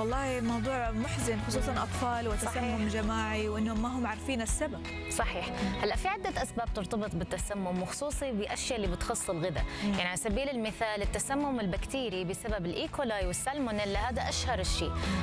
والله موضوع محزن، خصوصا أطفال وتسمم جماعي وإنهم ما هم عارفين السبب. صحيح. هلا في عدة أسباب ترتبط بالتسمم، وخصوصي بأشياء اللي بتخص الغذاء. يعني على سبيل المثال التسمم البكتيري بسبب الإيكولاي والسالمونيلا، هذا أشهر الشيء.